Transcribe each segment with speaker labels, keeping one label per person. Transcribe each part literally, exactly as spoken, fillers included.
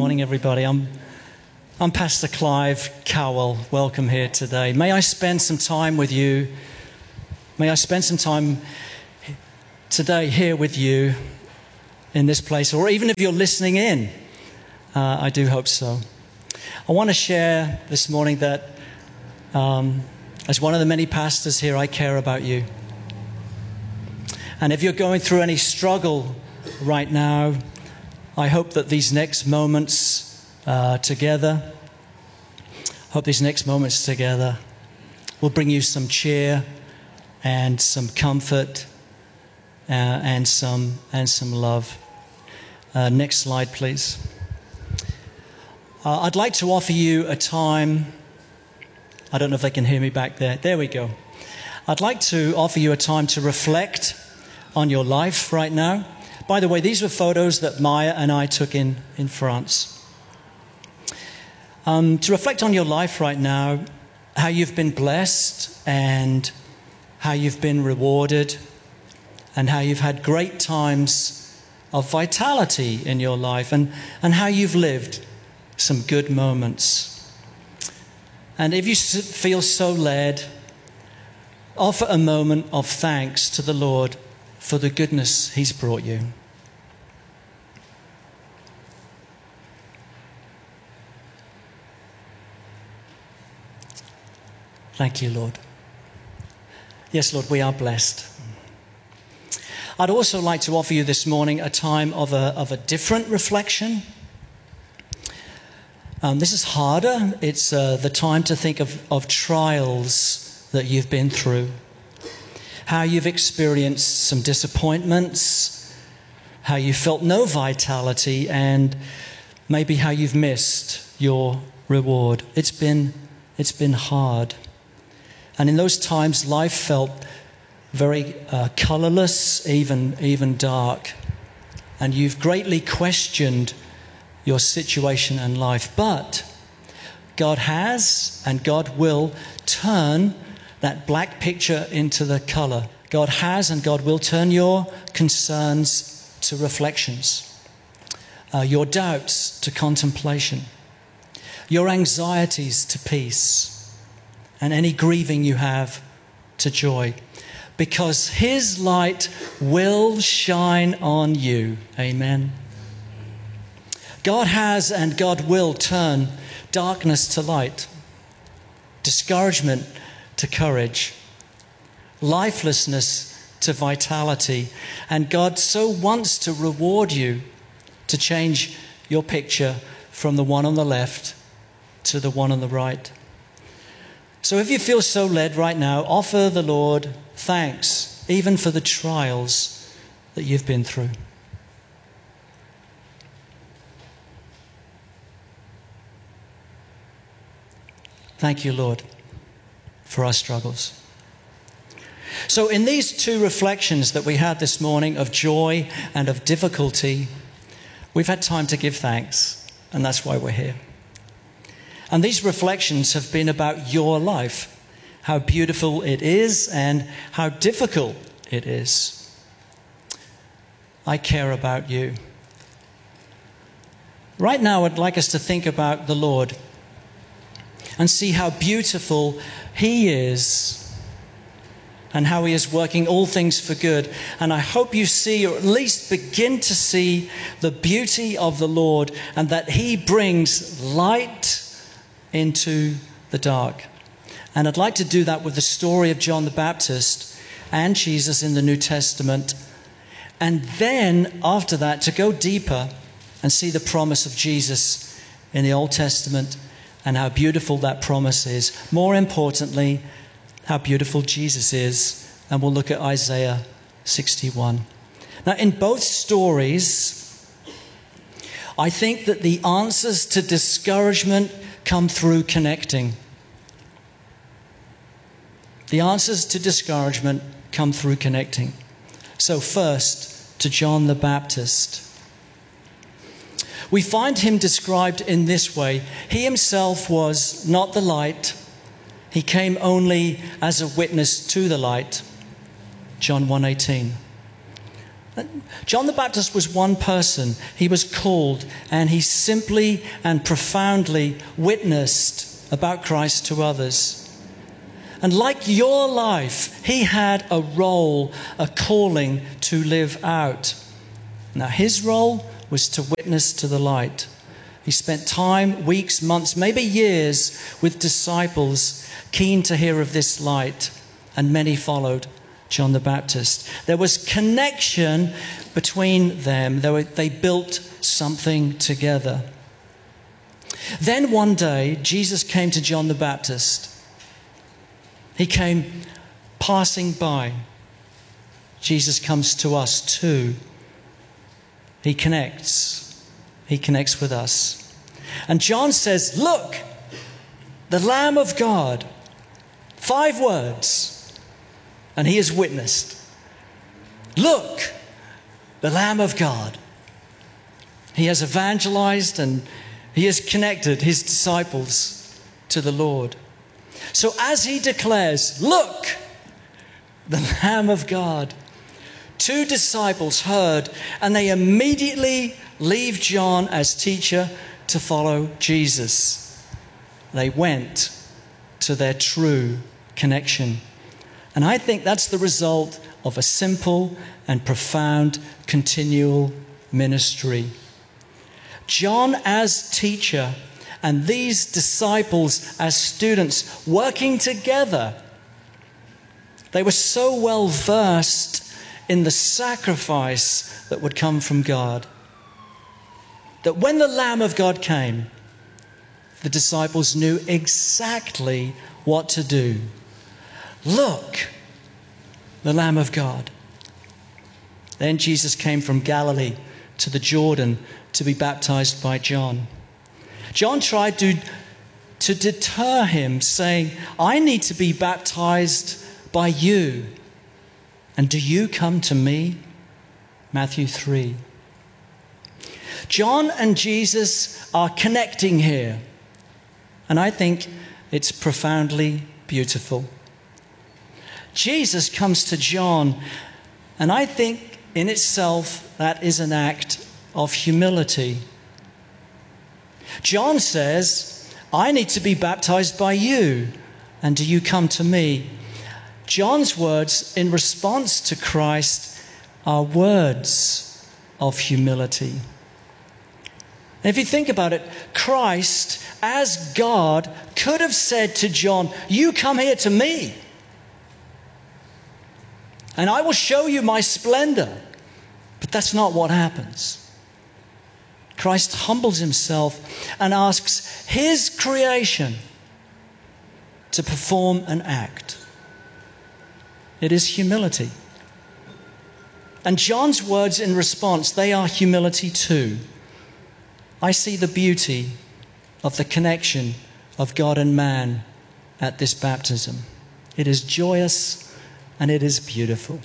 Speaker 1: morning, everybody. I'm, I'm Pastor Clive Cowell. Welcome here today. May I spend some time with you. May I spend some time today here with you in this place, or even if you're listening in. Uh, I do hope so. I want to share this morning that um, as one of the many pastors here, I care about you. And if you're going through any struggle right now, I hope that these next moments uh, together, hope these next moments together will bring you some cheer and some comfort uh, and some and some love. Uh, next slide, please. Uh, I'd like to offer you a time. I don't know if they can hear me back there. There we go. I'd like to offer you a time to reflect on your life right now. By the way, these were photos that Maya and I took in, in France. Um, to reflect on your life right now, how you've been blessed and how you've been rewarded and how you've had great times of vitality in your life and, and how you've lived some good moments. And if you feel so led, offer a moment of thanks to the Lord for the goodness He's brought you. Thank you, Lord. Yes, Lord, we are blessed. I'd also like to offer you this morning a time of a, of a different reflection. Um, this is harder. It's uh, the time to think of, of trials that you've been through. How you've experienced some disappointments, how you felt no vitality, and maybe how you've missed your reward. It's been, it's been hard. And in those times, life felt very uh, colorless, even, even dark. And you've greatly questioned your situation and life. But God has and God will turn that black picture into the color. God has and God will turn your concerns to reflections, uh, your doubts to contemplation, your anxieties to peace, and any grieving you have to joy. Because His light will shine on you. Amen. God has and God will turn darkness to light, discouragement to courage, lifelessness to vitality. And God so wants to reward you to change your picture from the one on the left to the one on the right. So if you feel so led right now, offer the Lord thanks, even for the trials that you've been through. Thank you, Lord, for our struggles. So in these two reflections that we had this morning of joy and of difficulty, we've had time to give thanks, and that's why we're here. And these reflections have been about your life, how beautiful it is and how difficult it is. I care about you. Right now, I'd like us to think about the Lord and see how beautiful He is and how He is working all things for good. And I hope you see, or at least begin to see, the beauty of the Lord and that He brings light into the dark. And I'd like to do that with the story of John the Baptist and Jesus in the New Testament. And then after that, to go deeper and see the promise of Jesus in the Old Testament and how beautiful that promise is. More importantly, how beautiful Jesus is. And we'll look at Isaiah sixty-one. Now, in both stories, I think that the answers to discouragement come through connecting. The answers to discouragement come through connecting. So first, to John the Baptist. We find him described in this way. He himself was not the light. He came only as a witness to the light. John one eighteen. John the Baptist was one person. He was called, and he simply and profoundly witnessed about Christ to others. And like your life, he had a role, a calling to live out. Now, his role was to witness to the light. He spent time, weeks, months, maybe years with disciples keen to hear of this light, and many followed John the Baptist. There was connection between them. They, were, they built something together. Then one day, Jesus came to John the Baptist. He came passing by. Jesus comes to us too. He connects. He connects with us. And John says, look, the Lamb of God. Five words. And he has witnessed. Look, the Lamb of God. He has evangelized and he has connected his disciples to the Lord. So as he declares, look, the Lamb of God, two disciples heard, and they immediately leave John as teacher to follow Jesus. They went to their true connection. And I think that's the result of a simple and profound continual ministry. John as teacher and these disciples as students working together. They were so well versed in the sacrifice that would come from God, that when the Lamb of God came, the disciples knew exactly what to do. Look, the Lamb of God. Then Jesus came from Galilee to the Jordan to be baptized by John. John tried to, to deter him, saying, I need to be baptized by you. And do you come to me? Matthew three. John and Jesus are connecting here. And I think it's profoundly beautiful. Jesus comes to John, and I think in itself that is an act of humility. John says, I need to be baptized by you, and do you come to me? John's words in response to Christ are words of humility. And if you think about it, Christ, as God, could have said to John, you come here to me, and I will show you my splendor. But that's not what happens. Christ humbles himself and asks his creation to perform an act. It is humility. And John's words in response, they are humility too. I see the beauty of the connection of God and man at this baptism. It is joyous and it is beautiful.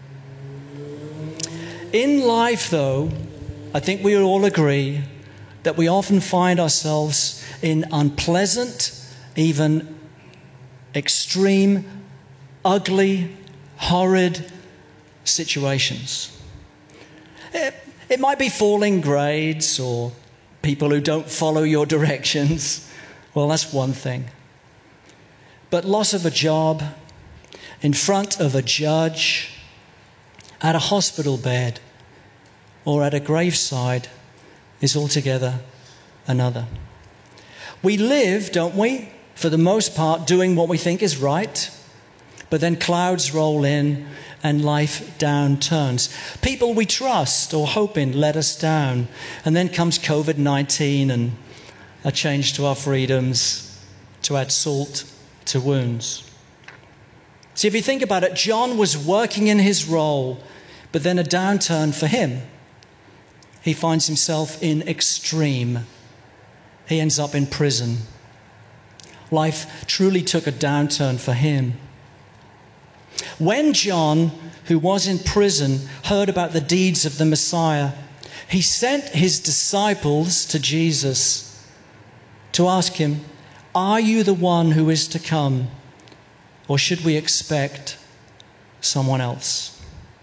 Speaker 1: In life, though, I think we all agree that we often find ourselves in unpleasant, even extreme, ugly, horrid situations. It, it might be falling grades or people who don't follow your directions. Well, that's one thing. But loss of a job, in front of a judge, at a hospital bed, or at a graveside is altogether another. We live, don't we, for the most part, doing what we think is right, but then clouds roll in and life downturns. People we trust or hope in let us down, and then comes covid nineteen and a change to our freedoms to add salt to wounds. See, if you think about it, John was working in his role, but then a downturn for him. He finds himself in extreme. He ends up in prison. Life truly took a downturn for him. When John, who was in prison, heard about the deeds of the Messiah, he sent his disciples to Jesus to ask him, are you the one who is to come, or should we expect someone else?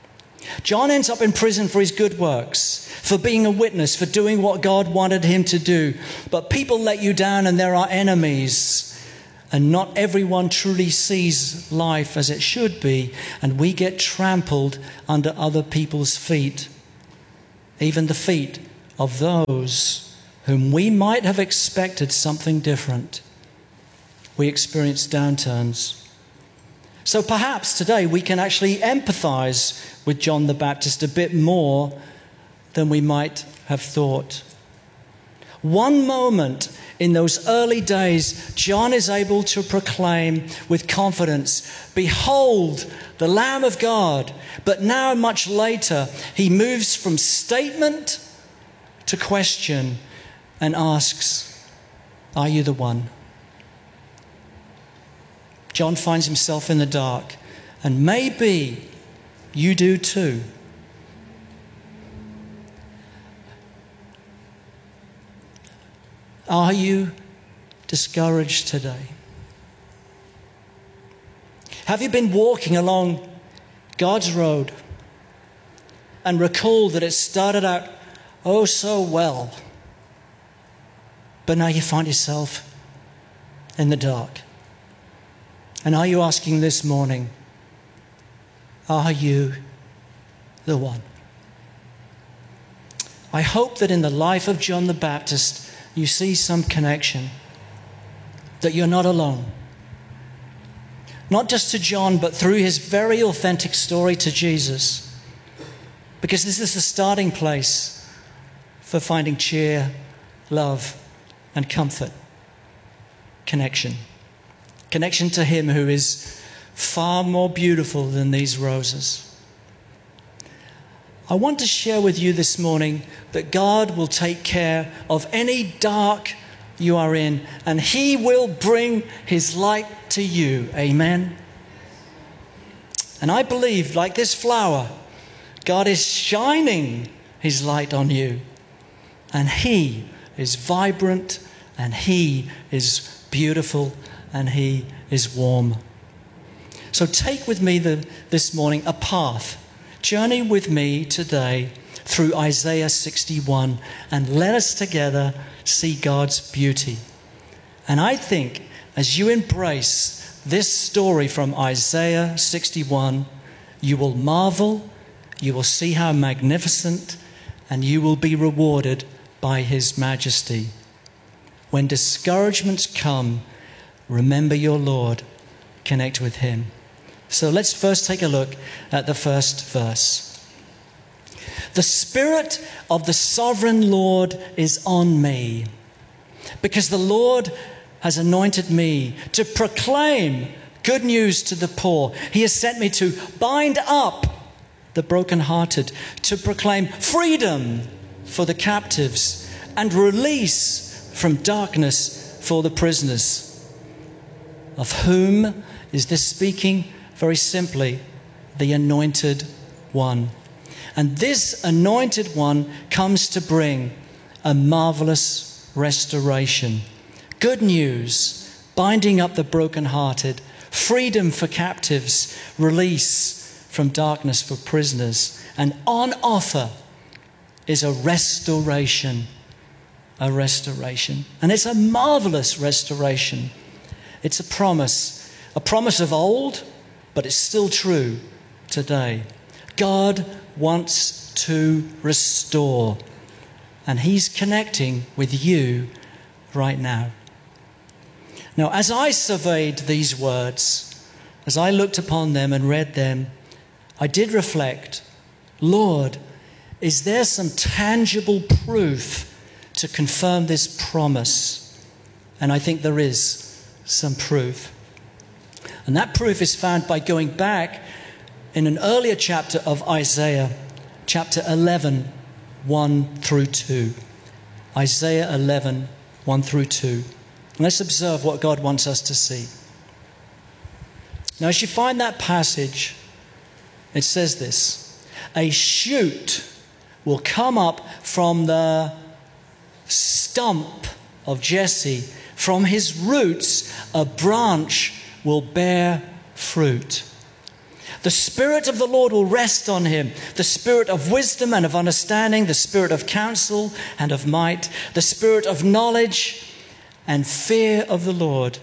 Speaker 1: John ends up in prison for his good works, for being a witness, for doing what God wanted him to do. But people let you down and there are enemies. And not everyone truly sees life as it should be. And we get trampled under other people's feet. Even the feet of those whom we might have expected something different. We experience downturns. So perhaps today we can actually empathize with John the Baptist a bit more than we might have thought. One moment in those early days, John is able to proclaim with confidence, "Behold, the Lamb of God." But now, much later, he moves from statement to question and asks, "Are you the one?" John finds himself in the dark, and maybe you do too. Are you discouraged today? Have you been walking along God's road and recalled that it started out oh so well, but now you find yourself in the dark? And are you asking this morning, are you the one? I hope that in the life of John the Baptist, you see some connection, that you're not alone. Not just to John, but through his very authentic story to Jesus. Because this is the starting place for finding cheer, love, and comfort. Connection. Connection to him who is far more beautiful than these roses. I want to share with you this morning that God will take care of any dark you are in, and he will bring his light to you. Amen. And I believe, like this flower, God is shining his light on you, and he is vibrant, and he is beautiful, and he is warm. So take with me the, this morning a path. Journey with me today through Isaiah sixty-one, and let us together see God's beauty. And I think as you embrace this story from Isaiah sixty-one, you will marvel, you will see how magnificent, and you will be rewarded by his majesty. When discouragements come, remember your Lord, connect with him. So let's first take a look at the first verse. The Spirit of the Sovereign Lord is on me, because the Lord has anointed me to proclaim good news to the poor. He has sent me to bind up the brokenhearted, to proclaim freedom for the captives and release from darkness for the prisoners. Of whom is this speaking? Very simply, the Anointed One. And this Anointed One comes to bring a marvelous restoration. Good news, binding up the brokenhearted, freedom for captives, release from darkness for prisoners. And on offer is a restoration, a restoration. And it's a marvelous restoration. It's a promise, a promise of old, but it's still true today. God wants to restore, and he's connecting with you right now. Now, as I surveyed these words, as I looked upon them and read them, I did reflect, Lord, is there some tangible proof to confirm this promise? And I think there is some proof. And that proof is found by going back in an earlier chapter of Isaiah, chapter eleven, one through two. Isaiah eleven, one through two. And let's observe what God wants us to see. Now, as you find that passage, it says this: a shoot will come up from the stump of Jesse. From his roots, a branch will bear fruit. The Spirit of the Lord will rest on him, the Spirit of wisdom and of understanding, the Spirit of counsel and of might, the Spirit of knowledge and fear of the Lord.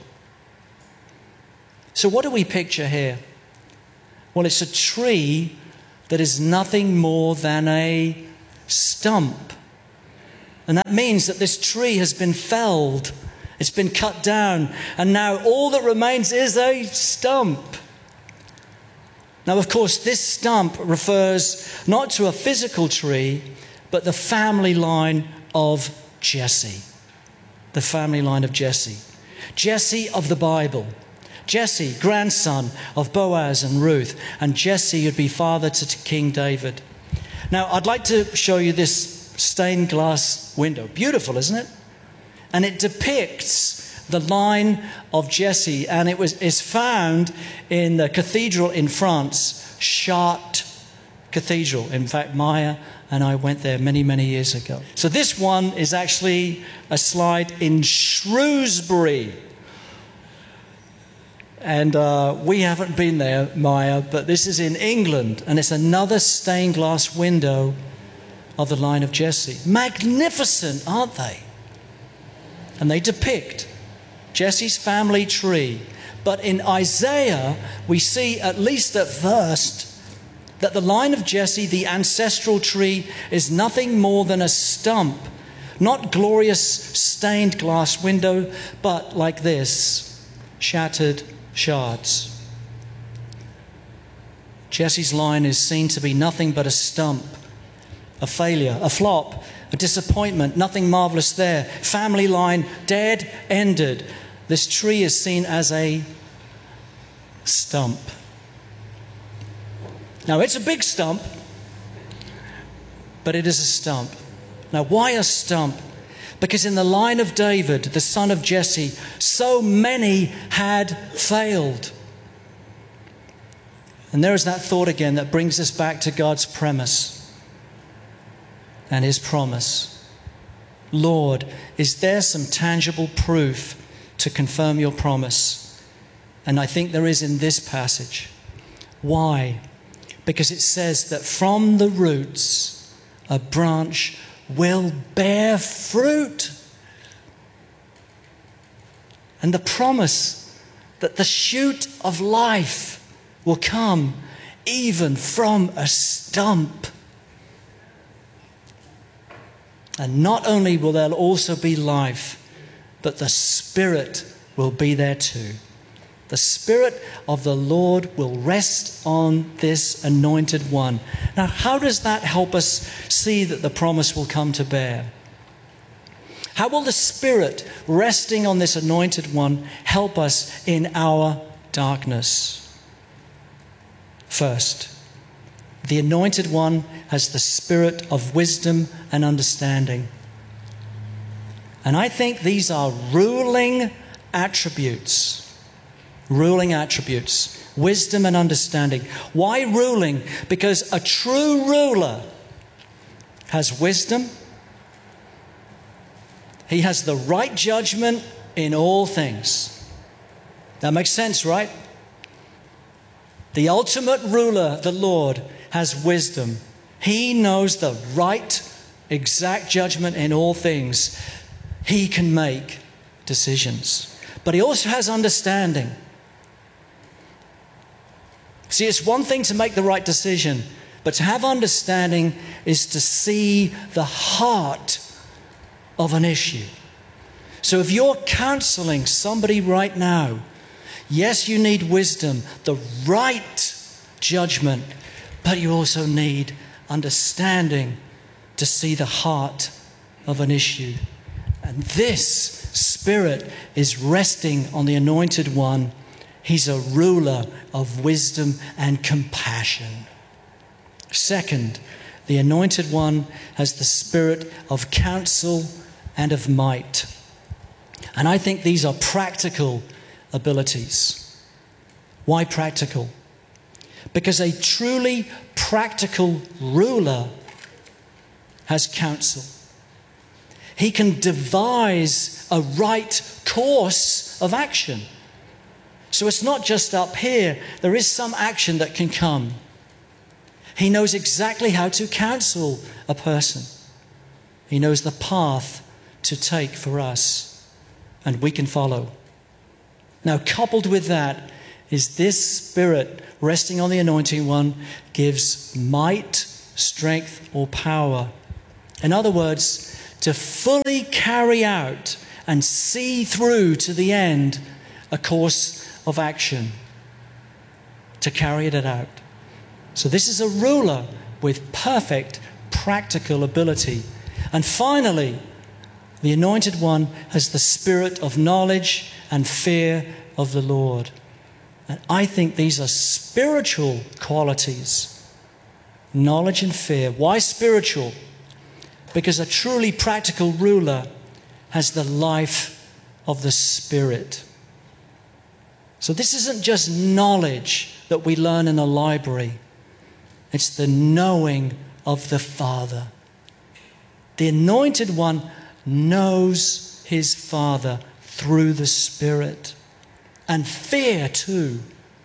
Speaker 1: So what do we picture here? Well, it's a tree that is nothing more than a stump. And that means that this tree has been felled. It's been cut down. And now all that remains is a stump. Now, of course, this stump refers not to a physical tree, but the family line of Jesse. The family line of Jesse. Jesse of the Bible. Jesse, grandson of Boaz and Ruth. And Jesse would be father to King David. Now, I'd like to show you this stained glass window. Beautiful, isn't it? And it depicts the line of Jesse, and it was is found in the cathedral in France, Chartres Cathedral. In fact, Maya and I went there many, many years ago. So this one is actually a slide in Shrewsbury. And uh, we haven't been there, Maya, but this is in England, and it's another stained glass window of the line of Jesse. Magnificent, aren't they? And they depict Jesse's family tree. But in Isaiah, we see, at least at first, that the line of Jesse, the ancestral tree, is nothing more than a stump. Not glorious stained glass window, but like this, shattered shards. Jesse's line is seen to be nothing but a stump, a failure, a flop, a disappointment, nothing marvelous there. Family line dead, ended. This tree is seen as a stump. Now, it's a big stump, but it is a stump. Now, why a stump? Because in the line of David, the son of Jesse, so many had failed. And there is that thought again that brings us back to God's premise and his promise. Lord, is there some tangible proof to confirm your promise? And I think there is in this passage. Why? Because it says that from the roots a branch will bear fruit. And the promise that the shoot of life will come even from a stump. And not only will there also be life, but the Spirit will be there too. The Spirit of the Lord will rest on this anointed one. Now, how does that help us see that the promise will come to bear? How will the Spirit resting on this anointed one help us in our darkness? First, the anointed one has the spirit of wisdom and understanding. And I think these are ruling attributes. Ruling attributes. Wisdom and understanding. Why ruling? Because a true ruler has wisdom. He has the right judgment in all things. That makes sense, right? The ultimate ruler, the Lord, has wisdom. He knows the right, exact judgment in all things. He can make decisions. But he also has understanding. See, it's one thing to make the right decision, but to have understanding is to see the heart of an issue. So if you're counseling somebody right now, yes, you need wisdom, the right judgment, but you also need understanding to see the heart of an issue. And this Spirit is resting on the anointed one. He's a ruler of wisdom and compassion. Second, the anointed one has the spirit of counsel and of might. And I think these are practical abilities. Why practical? Because a truly practical ruler has counsel. He can devise a right course of action. So it's not just up here. There is some action that can come. He knows exactly how to counsel a person. He knows the path to take for us, and we can follow. Now, coupled with that is this Spirit resting on the Anointed One gives might, strength, or power. In other words, to fully carry out and see through to the end a course of action. To carry it out. So this is a ruler with perfect practical ability. And finally, the Anointed One has the spirit of knowledge and fear of the Lord. And I think these are spiritual qualities. Knowledge and fear. Why spiritual? Because a truly practical ruler has the life of the Spirit. So this isn't just knowledge that we learn in a library. It's the knowing of the Father. The Anointed One knows his Father through the Spirit. And fear too.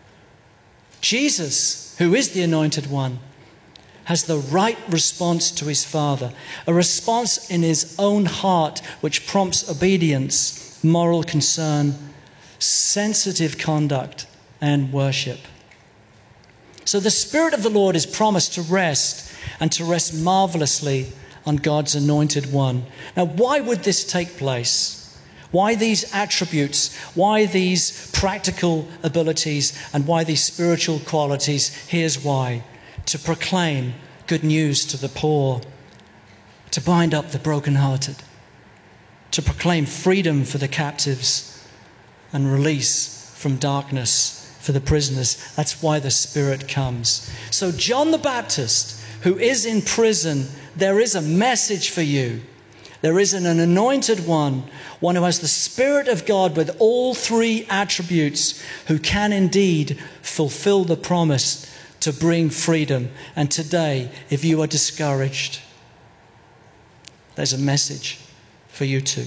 Speaker 1: Jesus, who is the Anointed One, has the right response to his Father. A response in his own heart which prompts obedience, moral concern, sensitive conduct, and worship. So the Spirit of the Lord is promised to rest, and to rest marvelously on God's Anointed One. Now, why would this take place? Why these attributes? Why these practical abilities? And why these spiritual qualities? Here's why. To proclaim good news to the poor, to bind up the brokenhearted, to proclaim freedom for the captives and release from darkness for the prisoners. That's why the Spirit comes. So John the Baptist, who is in prison, there is a message for you. There is an anointed one, one who has the Spirit of God with all three attributes, who can indeed fulfill the promise to bring freedom. And today, if you are discouraged, there's a message for you too.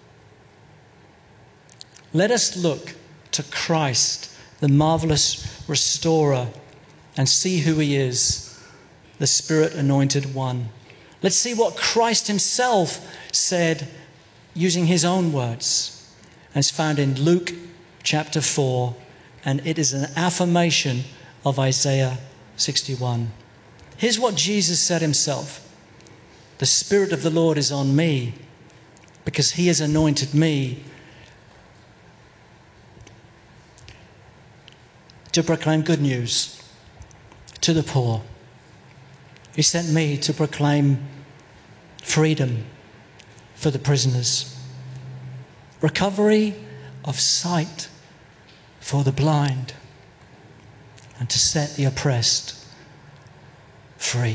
Speaker 1: Let us look to Christ, the marvelous restorer, and see who he is, the Spirit anointed one. Let's see what Christ himself said using his own words. And it's found in Luke chapter four, and it is an affirmation of Isaiah sixty-one. Here's what Jesus said himself. The Spirit of the Lord is on me because he has anointed me to proclaim good news to the poor. He sent me to proclaim freedom for the prisoners, recovery of sight for the blind, and to set the oppressed free.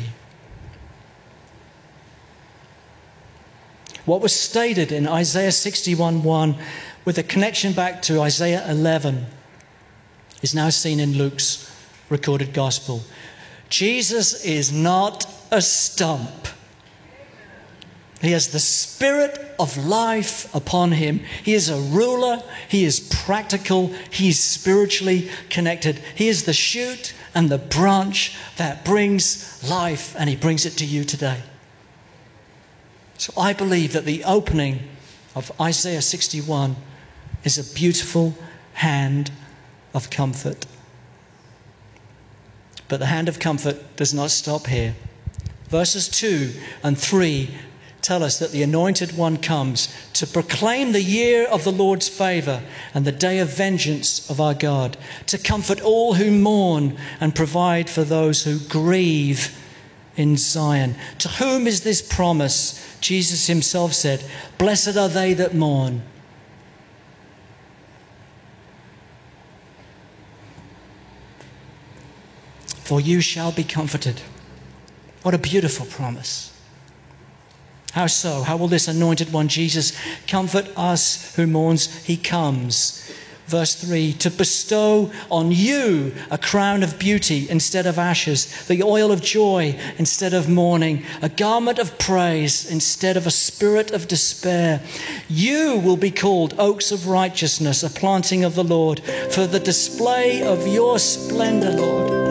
Speaker 1: What was stated in Isaiah sixty-one one with a connection back to Isaiah eleven is now seen in Luke's recorded gospel. Jesus is not a stump. He has the Spirit of life upon him. He is a ruler. He is practical. He is spiritually connected. He is the shoot and the branch that brings life, and he brings it to you today. So I believe that the opening of Isaiah sixty-one is a beautiful hand of comfort. But the hand of comfort does not stop here. Verses two and three tell us that the Anointed One comes to proclaim the year of the Lord's favor and the day of vengeance of our God, to comfort all who mourn and provide for those who grieve in Zion. To whom is this promise? Jesus himself said, "Blessed are they that mourn." For you shall be comforted. What a beautiful promise. How so? How will this Anointed One, Jesus, comfort us who mourns? He comes Verse three, to bestow on you a crown of beauty instead of ashes, the oil of joy instead of mourning, a garment of praise instead of a spirit of despair. You will be called oaks of righteousness, a planting of the Lord, for the display of your splendor, Lord.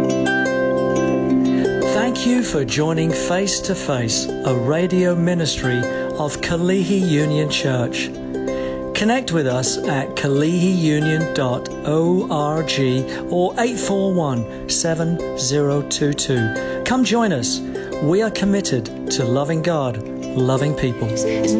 Speaker 1: Thank you for joining Face to Face, a radio ministry of Kalihi Union Church. Connect with us at kalihi union dot org or eight four one, seven zero two two. Come join us. We are committed to loving God, loving people.